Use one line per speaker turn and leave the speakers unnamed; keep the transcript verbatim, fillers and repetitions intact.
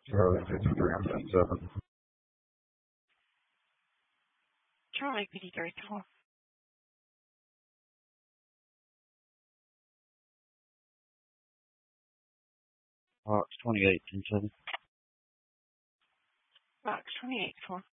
Charlie fifty-three, I'm ten seven.
Charlie fifty-three, four.
Fox twenty-eight, ten seven.
Fox twenty-eight, four.